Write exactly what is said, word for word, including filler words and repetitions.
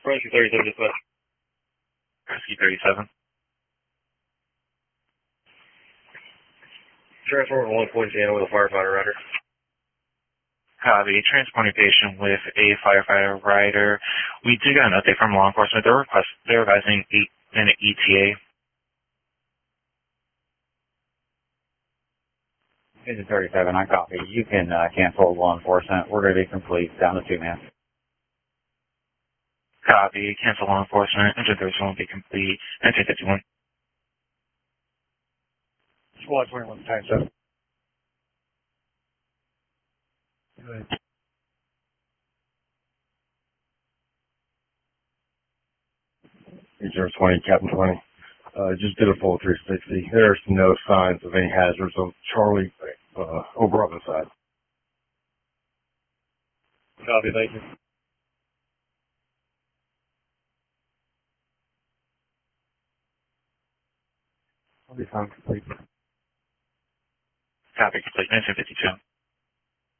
Rescue thirty-seven dispatch. Rescue thirty-seven. Transformer one point channel with a firefighter rider. Copy. Transporting patient with a firefighter rider. We do get an update from law enforcement. They're request they're advising eight minute E T A. Agent thirty-seven, I copy. You can uh, cancel law enforcement. We're going to be complete. Down to two man. Copy. Cancel law enforcement. Engine thirty-one will be complete. Engine fifty-one. Squad twenty-one, time seven. Good. Zero twenty, Captain twenty. Uh, just did a full three sixty. There's no signs of any hazards on Charlie, uh, over on the side. Copy, thank you. I'll be fine, complete. Copy. Complete. Engine fifty-two.